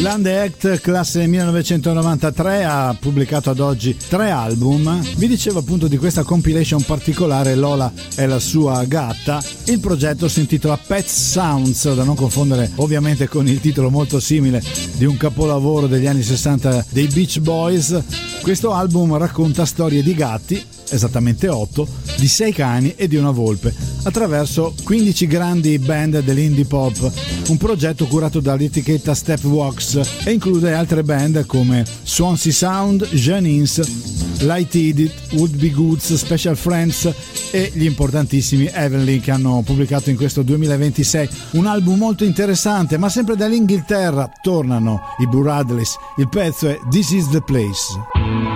Clan The Act, classe 1993, ha pubblicato ad oggi 3 album. Vi dicevo appunto di questa compilation particolare, Lola è la sua gatta. Il progetto si intitola Pet Sounds, da non confondere ovviamente con il titolo molto simile di un capolavoro degli anni 60 dei Beach Boys. Questo album racconta storie di gatti, esattamente 8, di 6 cani e di una volpe, attraverso 15 grandi band dell'indie pop, un progetto curato dall'etichetta Stepwalks e include altre band come Swansea Sound, Janins, Light Edit, Would Be Goods, Special Friends e gli importantissimi Heavenly, che hanno pubblicato in questo 2026 un album molto interessante. Ma sempre dall'Inghilterra tornano i Boo Radleys, il pezzo è This Is The Place.